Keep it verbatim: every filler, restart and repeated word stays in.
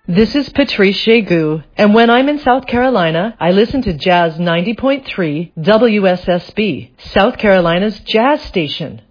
This is Patrice Chegu, and when I'm in South Carolina, I listen to Jazz ninety point three W S S B, South Carolina's jazz station.